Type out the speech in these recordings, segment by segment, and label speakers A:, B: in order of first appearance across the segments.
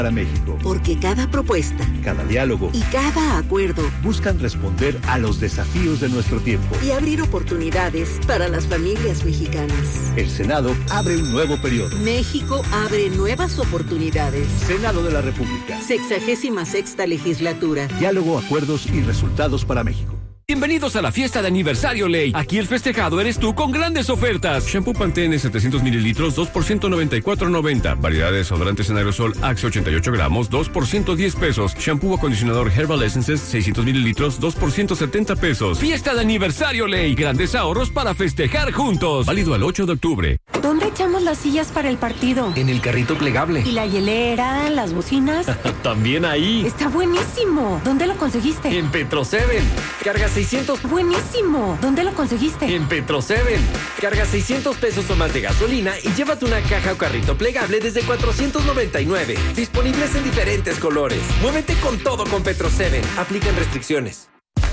A: para México.
B: Porque cada propuesta,
A: cada diálogo
B: y cada acuerdo
A: buscan responder a los desafíos de nuestro tiempo
B: y abrir oportunidades para las familias mexicanas.
A: El Senado abre un nuevo periodo.
B: México abre nuevas oportunidades.
A: Senado de la República.
B: 66ª legislatura.
A: Diálogo, acuerdos y resultados para México.
C: Bienvenidos a la fiesta de aniversario Ley. Aquí el festejado eres tú con grandes ofertas. Shampoo Pantene 700 mililitros, 2 por $194.90. Variedad de desodorantes en aerosol Axe 88 gramos, 2 por $110. Shampoo acondicionador Herbal Essences 600 mililitros, 2 por $170. Fiesta de aniversario Ley. Grandes ahorros para festejar juntos. Válido al 8 de octubre.
D: ¿Dónde echamos las sillas para el partido?
E: En el carrito plegable.
D: ¿Y la hielera, las bocinas?
E: También ahí.
D: Está buenísimo. ¿Dónde lo conseguiste?
E: En Petro 7. Carga 600.
D: Buenísimo. ¿Dónde lo conseguiste?
E: En Petro 7. Carga 600 pesos o más de gasolina y llévate una caja o carrito plegable desde $499. Disponibles en diferentes colores. Muévete con todo con Petro 7. Aplican restricciones.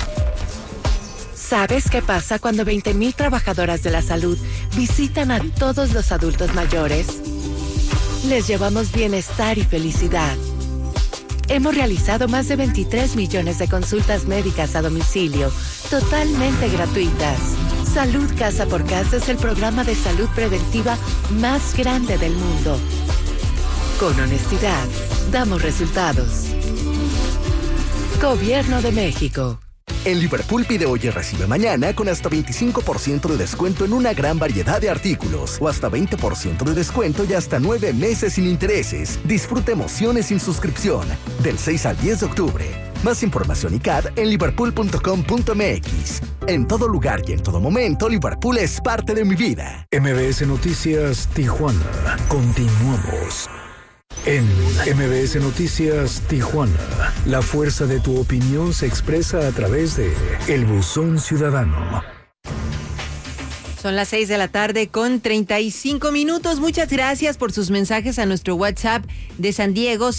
F: ¿Sabes qué pasa cuando 20,000 trabajadoras de la salud visitan a todos los adultos mayores? Les llevamos bienestar y felicidad. Hemos realizado más de 23 millones de consultas médicas a domicilio, totalmente gratuitas. Salud Casa por Casa es el programa de salud preventiva más grande del mundo. Con honestidad, damos resultados. Gobierno de México.
G: En Liverpool pide hoy y recibe mañana con hasta 25% de descuento en una gran variedad de artículos o hasta 20% de descuento y hasta 9 meses sin intereses. Disfruta emociones sin suscripción del 6 al 10 de octubre. Más información y CAD en liverpool.com.mx. En todo lugar y en todo momento, Liverpool es parte de mi vida.
H: MBS Noticias Tijuana. Continuamos. En MBS Noticias Tijuana, la fuerza de tu opinión se expresa a través de El Buzón Ciudadano.
I: Son las 6 de la tarde con 35 minutos. Muchas gracias por sus mensajes a nuestro WhatsApp de San Diego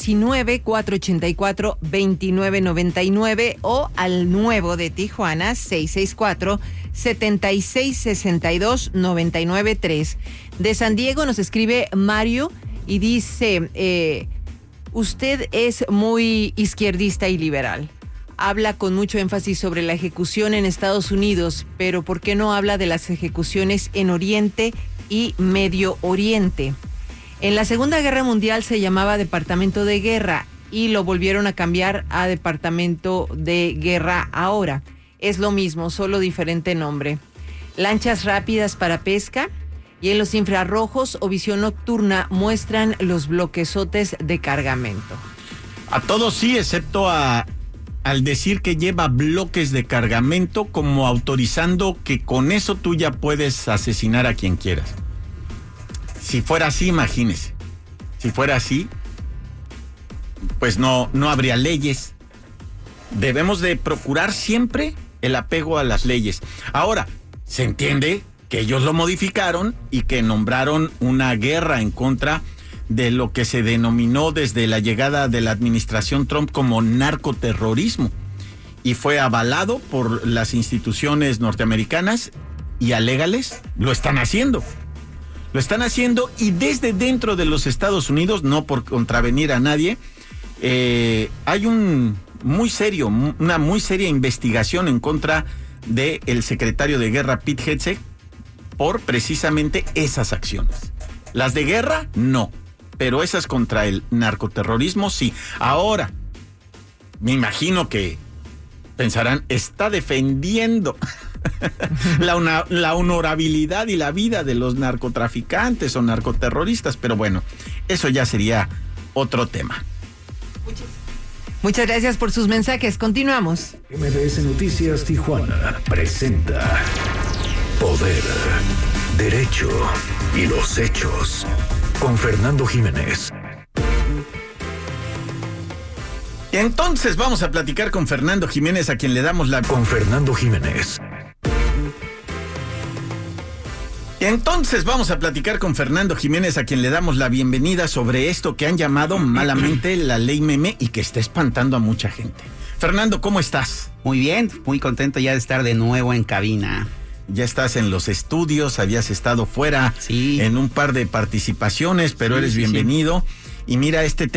I: 619-484-2999 o al nuevo de Tijuana 664-7662-993. De San Diego nos escribe Mario y dice, usted es muy izquierdista y liberal. Habla con mucho énfasis sobre la ejecución en Estados Unidos, pero ¿por qué no habla de las ejecuciones en Oriente y Medio Oriente? En la Segunda Guerra Mundial se llamaba Departamento de Guerra y lo volvieron a cambiar a Departamento de Guerra ahora. Es lo mismo, solo diferente nombre. Lanchas rápidas para pesca. Y en los infrarrojos o visión nocturna muestran los bloquezotes de cargamento.
J: A todos sí, excepto al decir que lleva bloques de cargamento, como autorizando que con eso tú ya puedes asesinar a quien quieras. Si fuera así, imagínese. Si fuera así, pues no habría leyes. Debemos de procurar siempre el apego a las leyes. Ahora, se entiende que ellos lo modificaron y que nombraron una guerra en contra de lo que se denominó desde la llegada de la administración Trump como narcoterrorismo. Y fue avalado por las instituciones norteamericanas y alegales. Lo están haciendo. Lo están haciendo y desde dentro de los Estados Unidos, no por contravenir a nadie, hay una muy seria investigación en contra del secretario de Guerra, Pete Hegseth, por precisamente esas acciones. Las de guerra, no, pero esas contra el narcoterrorismo, sí. Ahora, me imagino que pensarán, está defendiendo la honorabilidad y la vida de los narcotraficantes o narcoterroristas, pero bueno, eso ya sería otro tema.
I: Muchas gracias por sus mensajes. Continuamos.
H: MBS Noticias Tijuana presenta Poder, Derecho y los Hechos con Fernando Jiménez.
J: Y entonces vamos a platicar con Fernando Jiménez, a quien le damos la...
H: Con Fernando Jiménez.
J: Y entonces vamos a platicar con Fernando Jiménez, a quien le damos la bienvenida sobre esto que han llamado malamente la ley meme y que está espantando a mucha gente. Fernando, ¿cómo estás?
K: Muy bien, muy contento ya de estar de nuevo en cabina.
J: Ya estás en los estudios, habías estado fuera en un par de participaciones, pero eres bienvenido. Sí. Y mira, este tema